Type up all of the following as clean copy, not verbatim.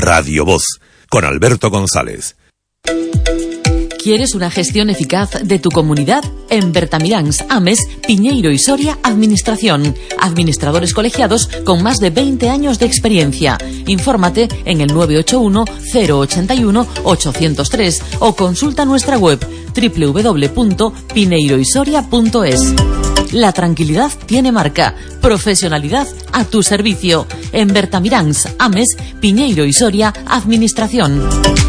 Radio Voz, con Alberto González. ¿Quieres una gestión eficaz de tu comunidad? En Bertamiráns, Ames, Piñeiro y Soria, Administración. Administradores colegiados con más de 20 años de experiencia. Infórmate en el 981-081-803 o consulta nuestra web www.pineiroysoria.es. La tranquilidad tiene marca. Profesionalidad a tu servicio. En Bertamiráns, Ames, Piñeiro y Soria, Administración.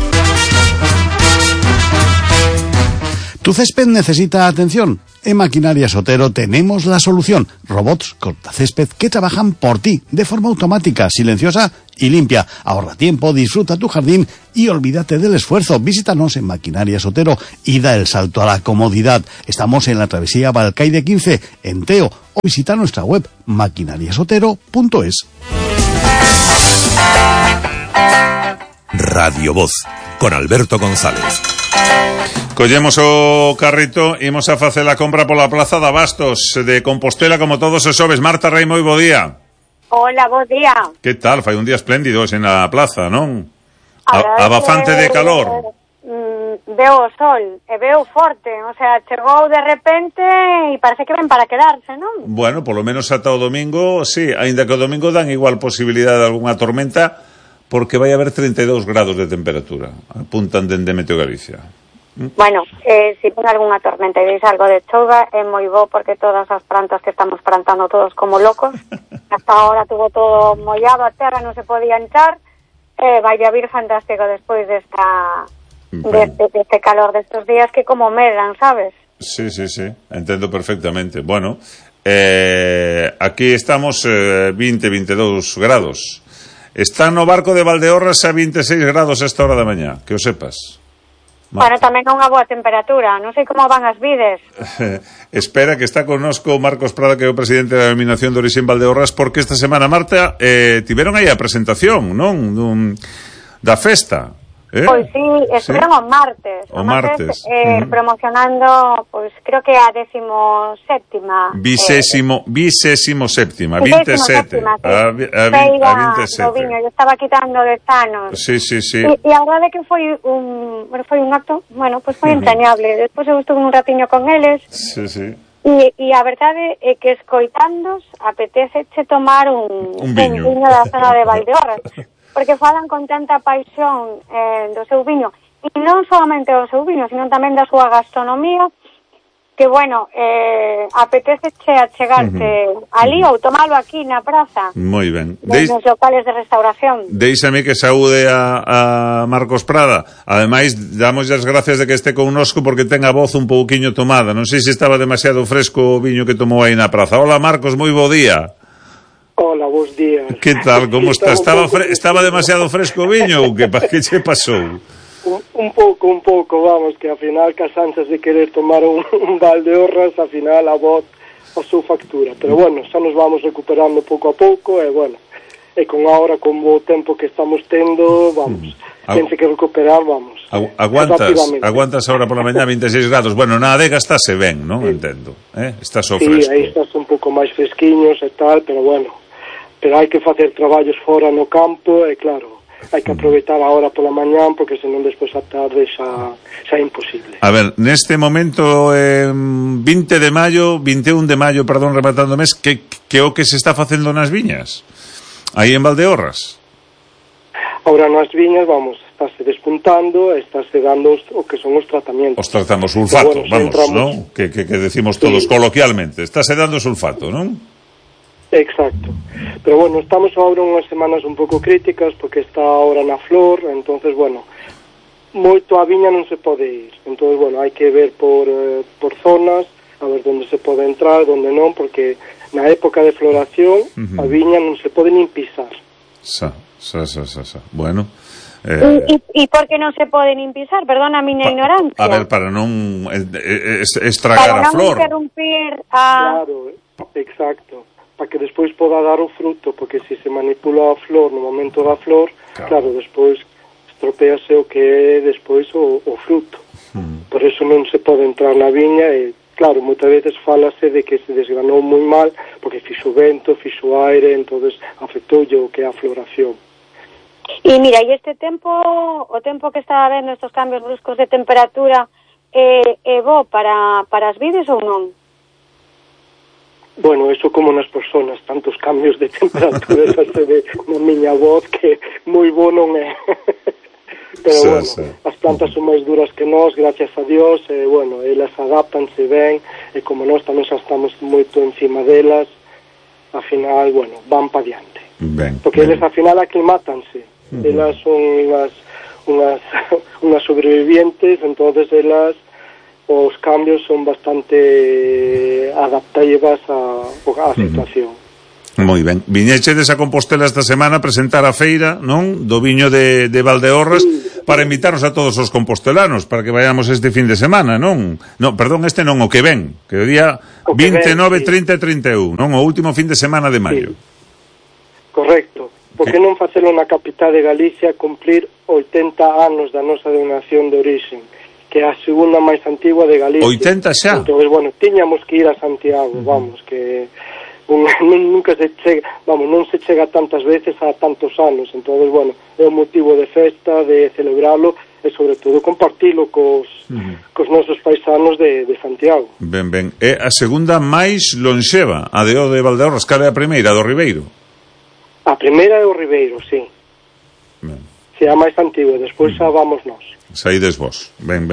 ¿Tu césped necesita atención? En Maquinarias Otero tenemos la solución. Robots cortacésped que trabajan por ti, de forma automática, silenciosa y limpia. Ahorra tiempo, disfruta tu jardín y olvídate del esfuerzo. Visítanos en Maquinarias Otero y da el salto a la comodidad. Estamos en la travesía Balcaide 15, en Teo. O visita nuestra web, maquinariasotero.es. Radio Voz, con Alberto González. Collemos o carrito, imos a facer a compra pola Plaza de Abastos de Compostela como todos os xoves. Marta Rei, moi bo día. Hola, bo día. Que tal? Fai un día espléndido en a plaza, non? Abafante de calor. Veo o sol, e veo forte, o sea, chegou de repente e parece que ven para quedarse, non? Bueno, polo menos ata o domingo, sí, aínda que o domingo dan igual posibilidade de algunha tormenta, porque vai haber 32 grados de temperatura, apuntan dende Meteo Galicia. Bueno, si ven algunha tormenta e veis algo de chouva, é moi bo porque todas as plantas que estamos plantando todos como locos, hasta ahora tuvo todo mollado, a terra non se podía entrar, vai a vir fantástico despois deste calor destes días que como medran, sabes? Sí, entendo perfectamente. Bueno, aquí estamos 20-22 grados. Está no barco de Valdeorras a 26 grados esta hora da mañá, que o sepas. Bueno, tamén é unha boa temperatura. Non sei como van as vides. Espera, que está connosco Marcos Prada, que é o presidente da Denominación de Orixe en Valdeorras, porque esta semana, Marta, tiveron aí a presentación, non? Da festa. Pois sí, estiveron o martes. O martes. Promocionando, pois creo que a 17ª. 27ª, 27. A 27. Do viño, eu estaba quitando de tanos. Sí. E a verdade é que foi un acto, bueno, pois foi entrañable. Despois eu estuve un ratiño con eles. Sí. E a verdade é que escoitándos apeteceche tomar un viño da zona de Valdeorras. Porque falan con tanta paixón do seu viño, e non solamente do seu viño, sino tamén da súa gastronomía, que, bueno, apeteceche achegarte ali ou tomalo aquí na praza. Moi ben. Nos locales de restauración. Deixame que saúde a Marcos Prada. Ademais, damos as gracias de que este connosco porque ten a voz un pouquiño tomada. Non sei se estaba demasiado fresco o viño que tomou aí na praza. Hola, Marcos, moi bo día. Hola, bons días. Que tal, como está? Estaba demasiado fresco o viño ou que che pasou? Un pouco, vamos, que ao final casanchas de querer tomar un Valdeorras, ao final a voz a súa factura. Pero bueno, xa nos vamos recuperando pouco a pouco e bueno, e con agora, con o tempo que estamos tendo, vamos, tense que recuperar, vamos. Aguantas ahora pola mañá 26 grados. Bueno, na adega estáse ben, non? Entendo. Estás ao fresco. Sí, aí estás un pouco máis fresquiños e tal, pero bueno, pero hai que facer traballos fora no campo e claro, hai que aproveitar a hora pola mañán porque senón despois a tarde xa é imposible. A ver, neste momento 21 de maio, perdón, rematando o mes, que o que se está facendo nas viñas? Aí en Valdeorras? Ahora nas viñas, vamos, estáse despuntando, estáse dando o que son os tratamentos. Os tratamos sulfato, bueno, vamos, ¿no? Que decimos todos coloquialmente. Estáse dando sulfato, non? Exacto. Pero bueno, estamos ahora unhas semanas un pouco críticas porque está ahora na flor, entonces bueno, moito a viña non se pode ir. Entonces bueno, hai que ver por zonas, a ver onde se pode entrar, onde non, porque na época de floración a viña non se pode nin pisar. Bueno, E por que non se pode nin pisar? Perdona a miña ignorancia. A ver, para non estragar a flor. Para non interrumpir a... Claro, exacto. Para que despois poda dar o fruto, porque se manipula a flor no momento da flor, claro despois estropease o que é despois o fruto. Por eso non se pode entrar na viña e, claro, moitas veces falase de que se desgranou moi mal, porque fixo vento, fixo aire, entonces afectoulle o que é a floración. E mira, e este tempo, o tempo que estaba vendo estos cambios bruscos de temperatura, é bo para as vides ou non? Bueno, eso como nas personas, tantos cambios de temperatura xa se ve na miña voz que moi bo non é. Pero sí, bueno, sí. As plantas son máis duras que nós, gracias a Dios, e bueno, elas adaptanse ben, e como nós tamén xa estamos moito encima delas, ao final, bueno, van pa diante. Ben, Porque eles ao final aclimátanse, elas son unhas sobrevivientes, entonces elas os cambios son bastante adaptativas á situación. moi ben. Viñechedes a Compostela esta semana a presentar a feira, non? Do viño de Valdeorras, para invitarnos a todos os compostelanos para que vayamos este fin de semana, non? No, perdón, este non, o que ven, que o día 29, 30 e 31, non? O último fin de semana de maio. Correcto. Por que non facelo na capital de Galicia cumplir 80 anos da nosa denominación de origen, que é a segunda máis antigua de Galicia? 80 xa? Entón, bueno, tiñamos que ir a Santiago, vamos, que nunca se chega, vamos, non se chega tantas veces a tantos anos, entón, bueno, é un motivo de festa, de celebralo, e sobre todo compartilo cos nosos paisanos de Santiago. Ben, ben. É a segunda máis lonxeva, a de O de Valdeorras, cal é a primeira, do Ribeiro? A primeira é o Ribeiro, sí. Ben. Se é a máis antigua, despois xa vamos nós. Saídes vos. Ben.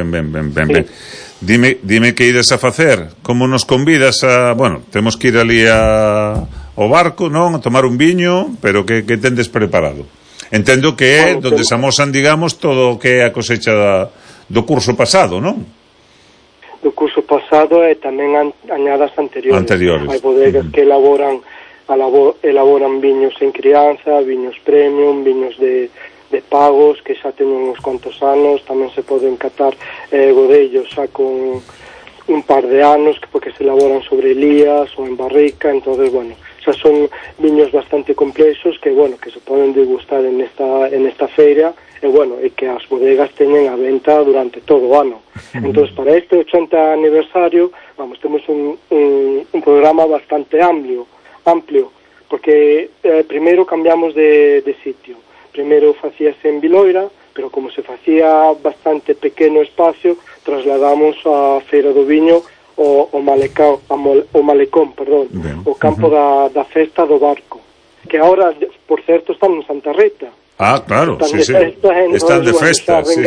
Dime que ides a facer. Como nos convidas a... Bueno, temos que ir ali ao barco, non? A tomar un viño, pero que tendes preparado? Entendo que é donde se amosan, digamos, todo o que é a cosecha do curso pasado, non? Do curso pasado e tamén añadas anteriores. Hai bodegas que elaboran viños en crianza, viños premium, viños de pagos que xa teñen uns cuantos anos, tamén se poden catar godellos xa con un par de anos porque se elaboran sobre lías ou en barrica, entonces bueno, xa son viños bastante complexos que bueno, que se poden degustar en esta feira e bueno, e que as bodegas teñen a venta durante todo o ano. Entonces para este 80 aniversario, vamos, temos un programa bastante amplio, porque primeiro cambiamos de sitio. Primeiro facíase en Viloira, pero como se facía bastante pequeno espacio, trasladamos a Feira do Viño o Malecón, o campo da festa do barco, que ahora, por certo, están en Santa Rita. Ah, claro, sí. Están de festa, sí.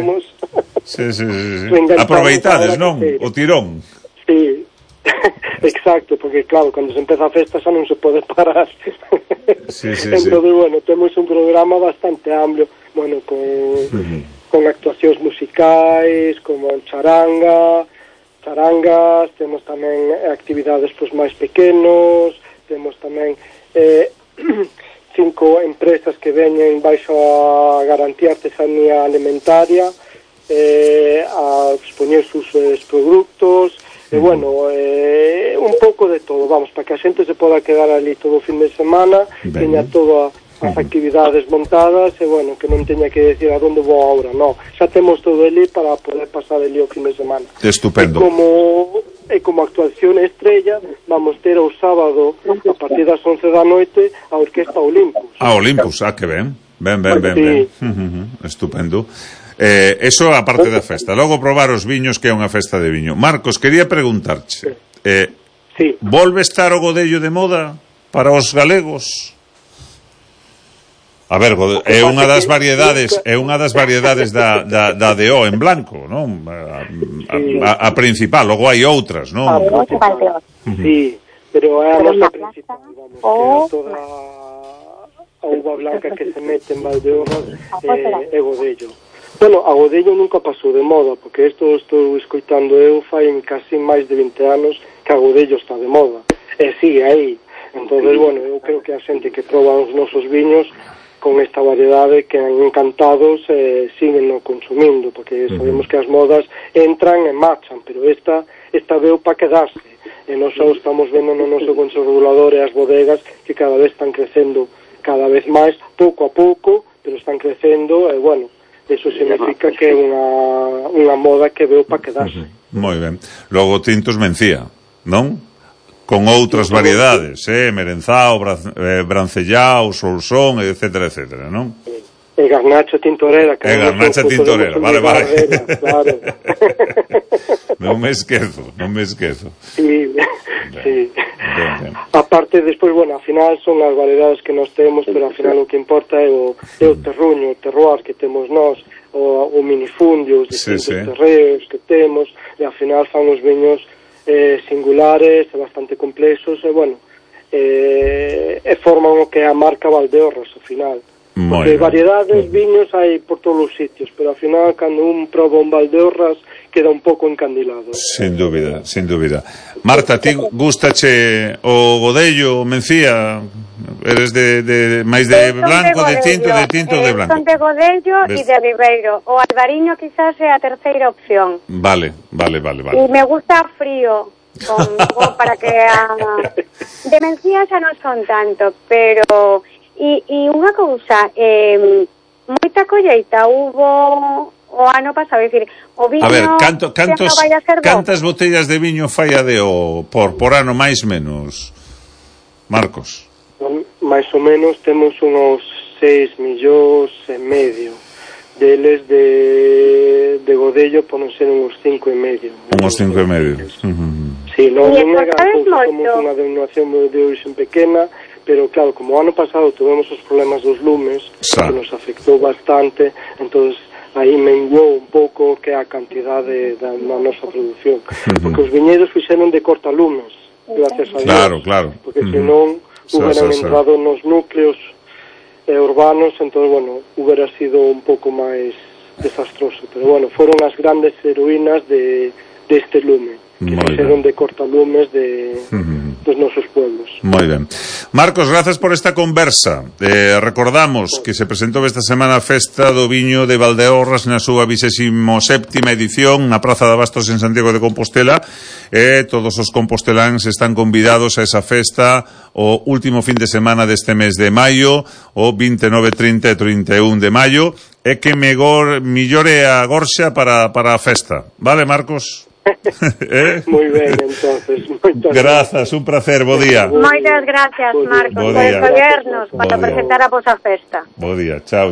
Aproveitades, non? O tirón. Sí, exacto, porque claro, cando se empeza a festa xa non se pode parar. Entonces, bueno, temos un programa bastante amplio, bueno, con actuacións musicais, como charangas, temos tamén actividades pues máis pequenos, temos tamén 5 empresas que veñen baixo a garantía artesanía alimentaria, a expoñer sus produtos, e bueno, un pouco de todo, vamos, para que a xente se poda quedar ali todo o fin de semana, teña todas as actividades montadas, e bueno, que non teña que decir a donde vou agora, no, xa temos todo ali para poder pasar ali o fin de semana. Estupendo. E como actuación estrella, vamos ter o sábado, a partir das 11 da noite, a Orquesta Olympus. Olympus, que ben. Ben. Estupendo. Eso a parte da festa. Logo probar os viños, que é unha festa de viño. Marcos, quería preguntarche, volve estar o godello de moda para os galegos? A ver, é unha das variedades da DO en blanco, non? A principal, logo hai outras, non? Sí, pero é a nosa principal, vamos, que é toda a uva blanca que se mete en Valdeorras é godello. Bueno, a godello nunca pasou de moda, porque isto estou escoitando eu fai casi máis de 20 anos que a godello está de moda, e sigue aí. Entonces, bueno, eu creo que a xente que proba os nosos viños con esta variedade que han encantados siguen no consumindo, porque sabemos que as modas entran e marchan, pero esta veo para quedarse, e nós só estamos vendo no noso Consello Regulador e as bodegas que cada vez están crecendo cada vez máis, pouco a pouco, pero están crecendo, e bueno, eso significa que é unha moda que veo para quedarse. Moi ben. Logo tintos Mencía, non? Con outras variedades, Merenzao, Brancellao, Solsón, etcétera, non? E Garnacha Tintorera. Garnacha Tintorera, vale. Claro. Non me esquezo. Sí. Ben. Aparte, despois, bueno, ao final son as variedades que nós temos, pero ao final o que importa é o terruño, o terroir que temos nós, o minifundio, os distintos terreos que temos, e ao final fan os viños singulares e bastante complexos, e bueno, e forman o que é a marca Valdeorras, ao final. Porque variedades, viños hai por todos os sitios, pero ao final, cando un proba un Valdeorras, queda un pouco encandilado. Sin dúbida. Marta, ti gustache o Godello, o Mencía? Eres de máis de blanco, de tinto, de blanco? Son de Godello e de Ribeiro. O Albariño quizás é a terceira opción. Vale. E me gusta frío, para que de Mencía xa non son tanto, pero... E unha cousa, moita colleita hubo o ano pasado, é dicir, o viño... A ver, cantas botellas de viño fai a deo por ano, máis menos, Marcos? Máis ou menos temos unos 6,5 millóns, deles de Godello poden ser uns 5,5. Uns 5,5. Sí, non é pouco, somos unha denominación de origen pequena, pero claro, como o ano pasado tuvemos os problemas dos lumes, que nos afectou bastante, entonces aí menguou un pouco que a cantidade da nosa produción, porque os viñedos fixeron de cortalumes, gracias a Dios, claro, porque senón hubieran entrado nos núcleos urbanos, entonces bueno, hubiera sido un pouco máis desastroso, pero bueno, foron as grandes heroínas deste lume, que fixeron de cortalumes dos nosos pueblos. Moi ben. Marcos, grazas por esta conversa. Recordamos que se presentou esta semana a Festa do Viño de Valdeorras na súa 27ª edición na Praza de Abastos en Santiago de Compostela, e todos os composteláns están convidados a esa festa o último fin de semana deste mes de maio, o 29, 30 e 31 de maio, e que millore a gorxa para a festa. Vale, Marcos? Moi ben, entonces. Grazas, un placer, bo día. Moitas gracias, Marcos, por escollernos para presentar a vosa festa. Bo día, chao.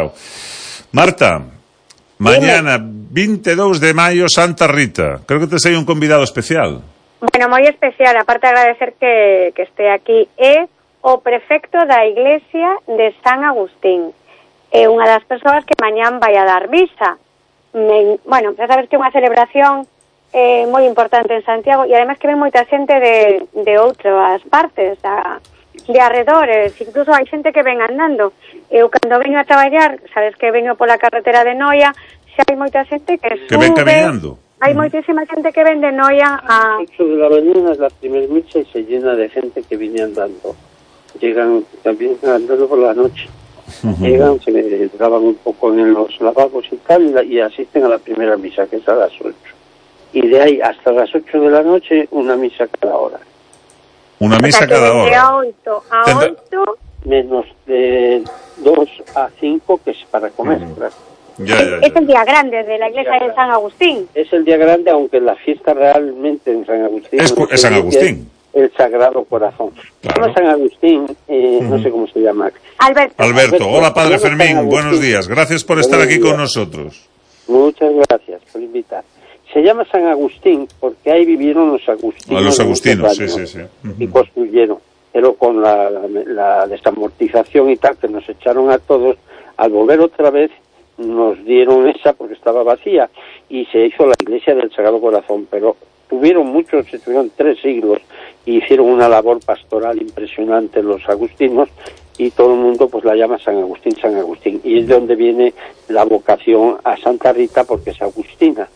Marta, mañana 22 de maio, Santa Rita. Creo que te sei un convidado especial. Bueno, moi especial, aparte de agradecer que este aquí, é o prefecto da Iglesia de San Agustín. É unha das persoas que mañán vai a dar misa. Bueno, xa sabes que é unha celebración moi importante en Santiago, e además que ven moita xente de outras partes, de arredores, incluso hai xente que ven andando. Eu cando veño a traballar, sabes que veño pola carretera de Noia, xa hai moita xente que ven caminando. Hai moitísima xente que ven de Noia a... 8 de la mañana es la primera misa y se llena de gente que viene andando. Llegan también andando por la noche. Llegan, se graban un poco en los lavabos y tal, y asisten a la primera misa, que es a las 8. Y de ahí hasta las 8 de la noche, una misa cada hora. Una misa cada hora. De 8 a 8... Menos de 2 a 5, que es para comer, claro. Es el día grande de la iglesia de San Agustín. Es el día grande, aunque la fiesta realmente en San Agustín... Es San Agustín. El Sagrado Corazón. Claro. San Agustín, no sé cómo se llama. Alberto. Hola, Padre Fermín. Buenos días. Gracias por estar aquí con nosotros. Muchas gracias por invitar. Se llama San Agustín porque ahí vivieron los agustinos. Los agustinos, sí. Y construyeron. Pero con la desamortización y tal, que nos echaron a todos, al volver otra vez, nos dieron esa porque estaba vacía y se hizo la iglesia del Sagrado Corazón, pero tuvieron 3 siglos y hicieron una labor pastoral impresionante los agustinos, y todo el mundo pues la llama San Agustín, y es de donde viene la vocación a Santa Rita, porque es agustina.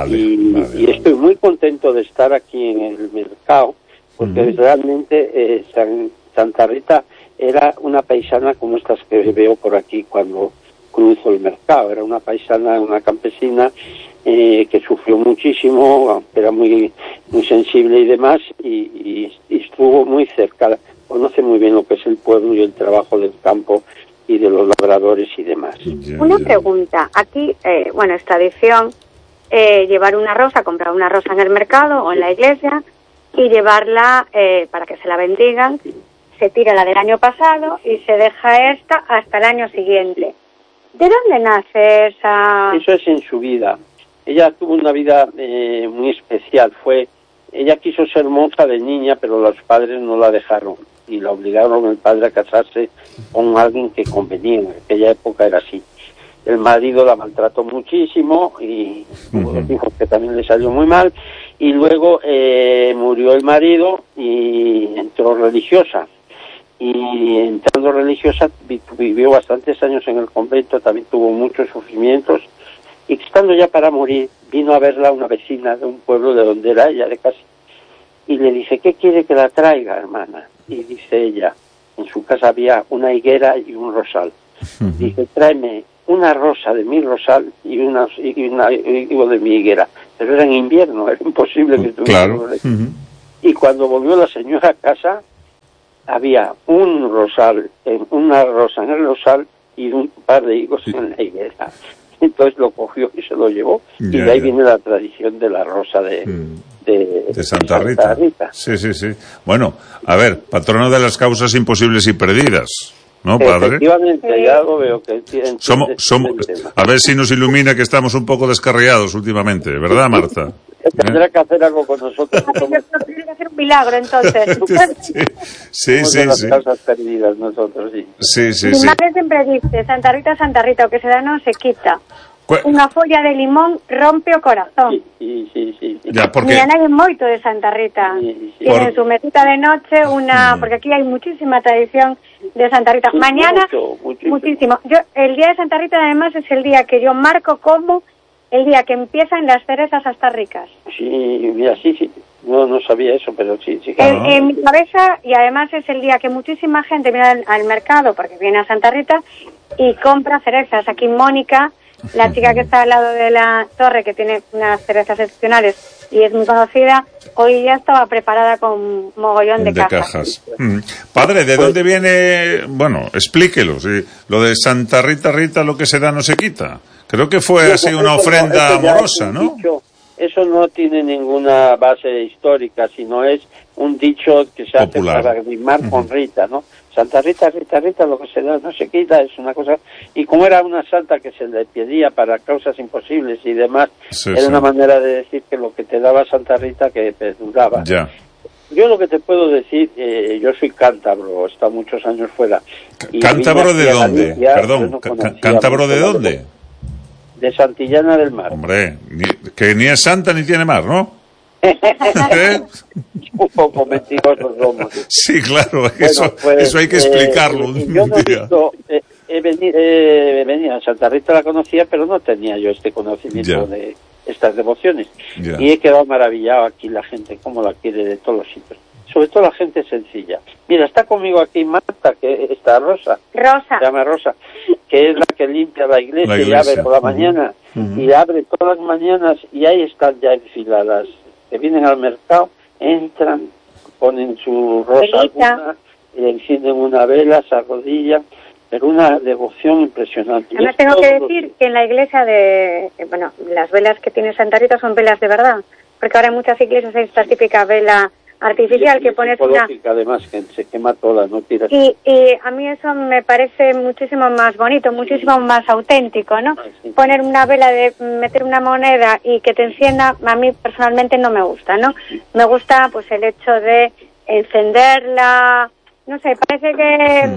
Y estoy muy contento de estar aquí en el mercado, porque realmente Santa Rita era una paisana como estas que veo por aquí cuando cruzo el mercado. Era una paisana, una campesina que sufrió muchísimo, era muy sensible y demás, y estuvo muy cerca, conoce muy bien lo que es el pueblo y el trabajo del campo y de los labradores y demás. Una pregunta, aquí, es tradición llevar una rosa, comprar una rosa en el mercado o en la iglesia y llevarla para que se la bendigan, se tira la del año pasado y se deja esta hasta el año siguiente. ¿De dónde nace esa...? Eso es en su vida. Ella tuvo una vida muy especial. Ella quiso ser monja de niña, pero los padres no la dejaron y la obligaron el padre a casarse con alguien que convenía. En aquella época era así. El marido la maltrató muchísimo y tuvo dos hijos que también le salió muy mal. Y luego murió el marido y entró religiosa. Y entrando religiosa vivió bastantes años en el convento, también tuvo muchos sufrimientos. Y estando ya para morir, vino a verla una vecina de un pueblo de donde era ella, de casi. Y le dice, ¿qué quiere que la traiga, hermana? Y dice ella, en su casa había una higuera y un rosal. Dice, tráeme una rosa de mi rosal y una de mi higuera. Pero era en invierno, era imposible que tuviera. Claro. Y cuando volvió la señora a casa, había una rosa en el rosal y un par de higos en la higuera. Entonces lo cogió y se lo llevó. Y de ahí viene la tradición de la rosa de Santa Rita. Sí. Bueno, a ver, patrono de las causas imposibles y perdidas, ¿no, padre? Efectivamente, ya lo veo que somos a ver si nos ilumina que estamos un poco descarriados últimamente, ¿verdad, Marta? Tendrá que hacer algo con nosotros. Tiene que hacer un milagro, entonces. Sí. Las causas perdidas nosotros, sí. Mi madre siempre dice, Santa Rita, o que se da no se quita. Una folla de limón rompe o corazón. Sí. Ya, porque... Mira, hay moito de Santa Rita. Tienen su mesita de noche, porque aquí hay muchísima tradición de Santa Rita. Mañana, muchísimo. El día de Santa Rita, además, es el día que yo marco como el día que empiezan las cerezas hasta ricas. Sí, mira, sí. No sabía eso, pero sí. En mi cabeza, y además es el día que muchísima gente viene al mercado, porque viene a Santa Rita, y compra cerezas. Aquí Mónica, la chica que está al lado de la torre, que tiene unas cerezas excepcionales y es muy conocida, hoy ya estaba preparada con mogollón de cajas. Padre, ¿de dónde viene? Bueno, explíquelo. ¿Sí? Lo de Santa Rita, lo que se da no se quita. Creo que fue así una ofrenda amorosa, ¿no? Eso no tiene ninguna base histórica, sino es un dicho que se popular. hace para rimar con Rita, ¿no? Santa Rita, lo que se da no se quita, es una cosa... Y como era una santa que se le pedía para causas imposibles y demás, era una manera de decir que lo que te daba Santa Rita que perduraba. Ya. Yo lo que te puedo decir, yo soy cántabro, he estado muchos años fuera. ¿Cántabro de dónde? Perdón, ¿cántabro de dónde? De Santillana del Mar. Hombre, que ni es santa ni tiene mar, ¿no? Un poco mentirosos somos. Sí, claro, eso hay que explicarlo. Yo no he venido a Santa Rita, la conocía, pero no tenía yo este conocimiento de estas devociones. Y he quedado maravillado aquí la gente, cómo la quiere de todos los sitios. Sobre todo la gente sencilla. Mira, está conmigo aquí Marta, que está Rosa. Se llama Rosa, que es la que limpia la iglesia y abre por la mañana. Y abre todas las mañanas y ahí están ya enfiladas. Que vienen al mercado, entran, ponen su rosa alguna, y le encienden una vela, se arrodillan, pero una devoción impresionante. Además tengo que decir que en la iglesia las velas que tiene Santa Rita son velas de verdad, porque ahora en muchas iglesias hay esta típica vela artificial que pones una... además, que se quema toda, no tiras... Y a mí eso me parece muchísimo más bonito, muchísimo más auténtico, ¿no? Poner una vela, meter una moneda y que te encienda, a mí personalmente no me gusta, ¿no? Me gusta pues el hecho de encenderla, no sé, parece que...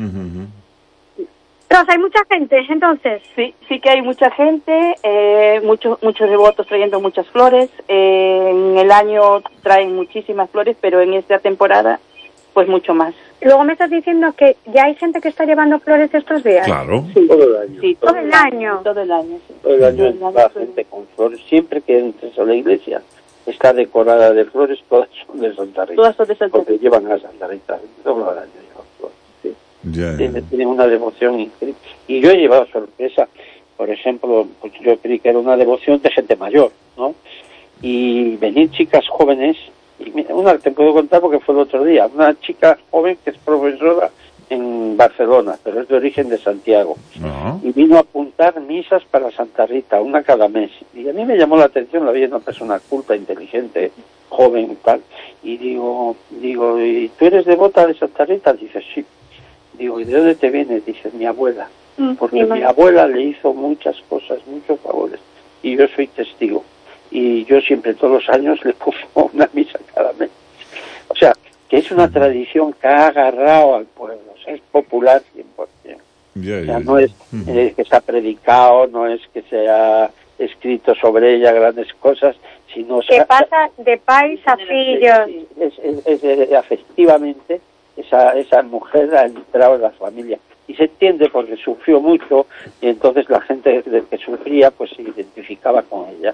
Rosa, hay mucha gente, entonces. Sí que hay mucha gente, muchos devotos trayendo muchas flores. En el año traen muchísimas flores, pero en esta temporada, pues mucho más. Luego me estás diciendo que ya hay gente que está llevando flores estos días. Claro. Sí, todo el año. Sí, todo el año. Todo el año, sí. Todo el año la gente con flores. Siempre que entres a la iglesia, está decorada de flores, todas son de Santa Rita. Todas son de Santa Rita. Porque llevan a Santa Rita todo el año. Tienen una devoción increíble. Y yo he llevado sorpresa, por ejemplo, pues yo creí que era una devoción de gente mayor, ¿no? Y venir chicas jóvenes, y una te puedo contar porque fue el otro día, una chica joven que es profesora en Barcelona, pero es de origen de Santiago, y vino a apuntar misas para Santa Rita, una cada mes. Y a mí me llamó la atención, la vi una persona culta, inteligente, joven y tal, y digo, ¿y tú eres devota de Santa Rita? Dice, sí. Digo, ¿y de dónde te vienes? Dice, mi abuela. porque mi abuela le hizo muchas cosas, muchos favores, y yo soy testigo. Y yo siempre, todos los años, le pongo una misa cada mes. O sea, que es una tradición que ha agarrado al pueblo, o sea, es popular 100%. O sea, no es que se ha predicado, no es que se ha escrito sobre ella grandes cosas, sino que pasa de pais a fillos. Efectivamente, esa mujer ha entrado en la familia. Y se entiende porque sufrió mucho, y entonces la gente que sufría pues se identificaba con ella.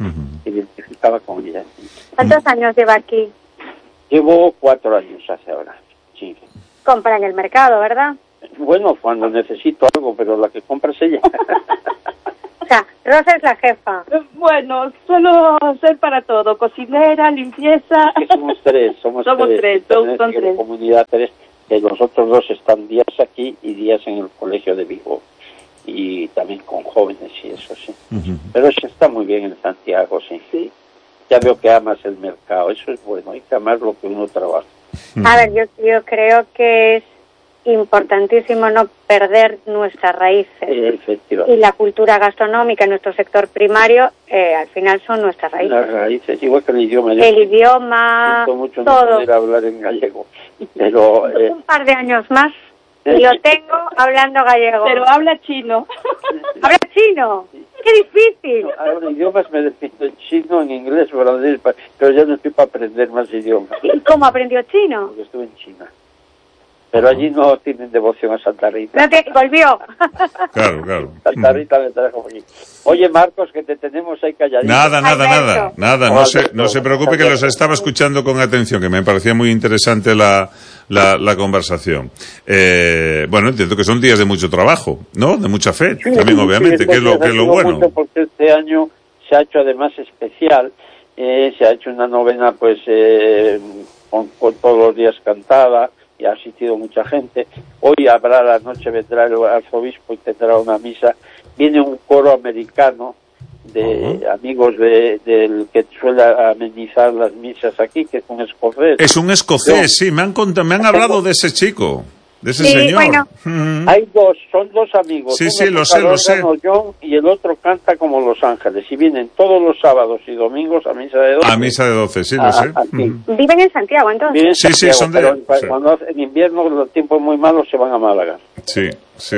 ¿Cuántos años lleva aquí? Llevo 4 años hace ahora, sí. Compra en el mercado, ¿verdad? Bueno, cuando necesito algo, pero la que compra es ella. O sea, Rosa es la jefa. Bueno, suelo ser para todo, cocinera, limpieza. Es que somos tres. Son tres. Comunidad 3, que los otros 2 están días aquí y días en el colegio de Vigo. Y también con jóvenes y eso, sí. Pero eso está muy bien en Santiago, sí. Ya veo que amas el mercado, eso es bueno, hay que amar lo que uno trabaja. A ver, yo creo que es importantísimo no perder nuestras raíces. Y la cultura gastronómica en nuestro sector primario, al final son nuestras raíces. Las raíces, igual que el idioma. El idioma, siento mucho todo. No poder hablar en gallego, pero... un par de años más y lo tengo hablando gallego. Pero habla chino. ¿Habla chino? ¡Qué difícil! No, ahora idiomas me defiendo en chino, en inglés, francés, pero ya no estoy para aprender más idiomas. ¿Y cómo aprendió chino? Porque estuve en China. Pero allí no tienen devoción a Santa Rita. No volvió. Claro. Santa Rita me trajo aquí. Oye, Marcos, que te tenemos ahí calladito. Nada. No se preocupe, que los estaba escuchando con atención, que me parecía muy interesante la conversación. Bueno, entiendo que son días de mucho trabajo, ¿no? De mucha fe, también, obviamente, que es lo bueno. Mucho porque este año se ha hecho además especial. Se ha hecho una novena, pues, con todos los días cantada. Y ha asistido mucha gente. Hoy habrá, la noche vendrá el arzobispo y tendrá una misa. Viene un coro americano de amigos del que suele amenizar las misas aquí, que es un escocés. Es un escocés, sí, me han hablado de ese chico, de ese señor. Bueno. Hay son 2 amigos. Sí, lo sé. John, y el otro canta como Los Ángeles. Y vienen todos los sábados y domingos a misa de 12. A misa de 12, sí, lo sé. ¿Viven en Santiago, entonces? Sí, son de... Cuando en invierno los tiempos muy malos se van a Málaga. Sí.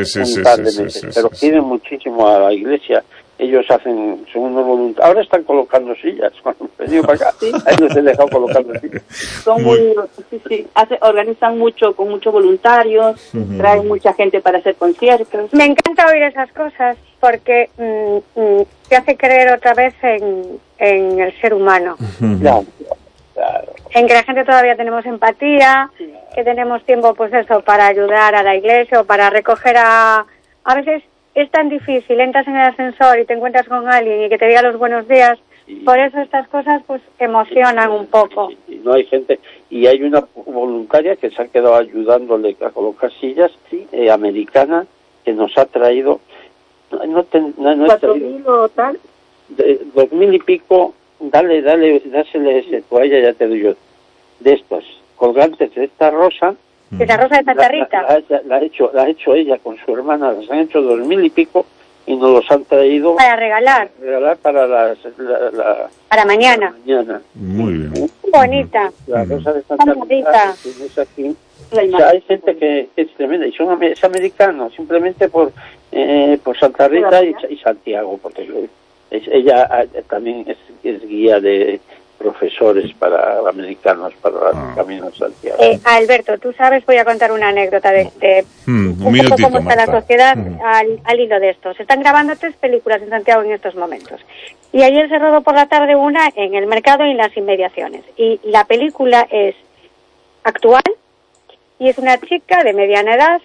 Pero quieren muchísimo a la iglesia. Ellos son unos voluntarios. Ahora están colocando sillas. Cuando he venido para acá, ahí los he dejado colocando sillas. Son organizan mucho, con muchos voluntarios, traen mucha gente para hacer conciertos. Me encanta oír esas cosas porque te hace creer otra vez en el ser humano. Claro. En que la gente todavía tenemos empatía, que tenemos tiempo, pues eso, para ayudar a la iglesia o para recoger a veces es tan difícil, entras en el ascensor y te encuentras con alguien y que te diga los buenos días. Por eso estas cosas pues emocionan un poco. No hay gente, y hay una voluntaria que se ha quedado ayudándole a colocar sillas, americana, que nos ha traído, no 4.000 o tal, 2.000 y pico. Dásele ese toalla, ya te doy yo, de estos colgantes de esta rosa. ¿De esa rosa de Santa Rita? La ha hecho ella con su hermana, las han hecho 2.000 y pico y nos los han traído para regalar para para mañana. Muy bien. Muy bonita. La rosa de Santa Rita tienes aquí. O sea, hay gente que es tremenda y es americano simplemente por Santa Rita y Santiago, porque ella también es guía de profesores para americanos para el Camino de Santiago. Alberto, tú sabes, voy a contar una anécdota de un poco cómo está la sociedad al hilo de esto. Se están grabando 3 películas en Santiago en estos momentos. Y ayer se rodó por la tarde una en el mercado y en las inmediaciones. Y la película es actual y es una chica de mediana edad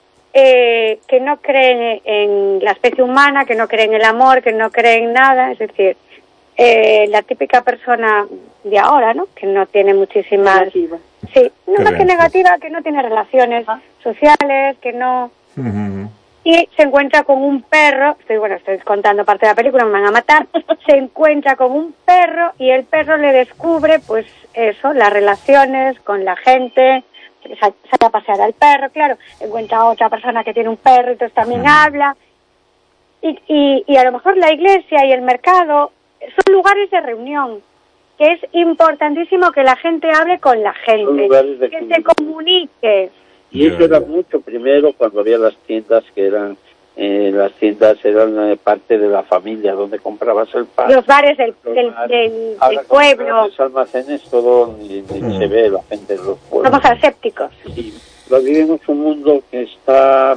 que no cree en la especie humana, que no cree en el amor, que no cree en nada, es decir, la típica persona de ahora, ¿no? Que no tiene muchísimas... Negativa. Sí, no más que negativa, que no tiene relaciones sociales, que no... Y se encuentra con un perro, estoy contando parte de la película, me van a matar, se encuentra con un perro y el perro le descubre, pues eso, las relaciones con la gente, sale a pasear al perro, claro, encuentra otra persona que tiene un perro, entonces también habla. Y a lo mejor la iglesia y el mercado son lugares de reunión, que es importantísimo que la gente hable con la gente, que se comunique. Y eso era mucho primero cuando había las tiendas que eran parte de la familia donde comprabas el pan. Los bares del pueblo. Los almacenes todo ni se ve la gente de los pueblos. Somos asépticos. Sí, pero vivimos un mundo que está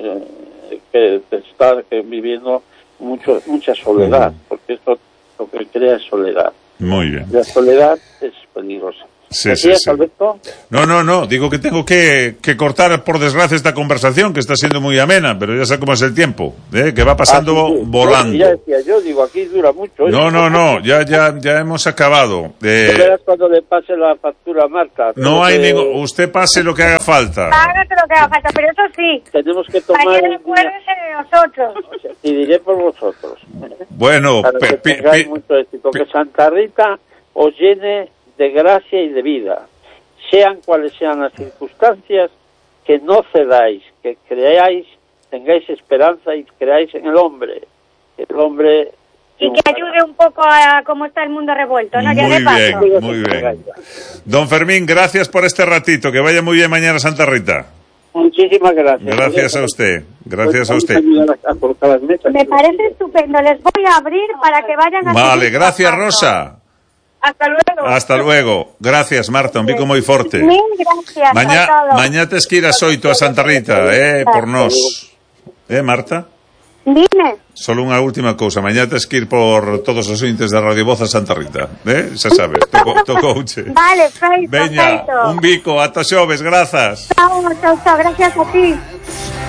viviendo mucha soledad, porque esto lo que crea es soledad. Muy bien. La soledad es peligrosa. Sí. No, digo que tengo que cortar, por desgracia, esta conversación, que está siendo muy amena, pero ya sé cómo es el tiempo, que va pasando volando. Ya decía yo, digo, aquí dura mucho. No, ya hemos acabado. Verás cuando le pase la factura a Marta. No hay ningún... Usted pase lo que haga falta. Hágase lo que haga falta, pero eso sí. Tenemos que tomar... Ayer acuérdense de nosotros. Y diré por vosotros. Bueno, para que tengáis mucho éxito. Que Santa Rita os llene de gracia y de vida, sean cuales sean las circunstancias, que no cedáis, que creáis, tengáis esperanza y creáis en el hombre. Y que ayude un poco a cómo está el mundo revuelto, ¿no? Muy bien. Don Fermín, gracias por este ratito, que vaya muy bien mañana Santa Rita. Muchísimas gracias. Gracias a usted. Me parece estupendo, les voy a abrir para que vayan a... Vale, gracias Rosa. Hasta luego. Gracias, Marta, un bico moi forte. Mil gracias. Mañá tes que ir a Soito a Santa Rita, por nós. Marta? Dime. Solo unha última cousa. Mañá tes que ir por todos os ointes da Radio Voz a Santa Rita. Xa sabes, tocouche. Vale, feito. Veña, un bico, ata xoves, grazas. Chao, gracias a ti.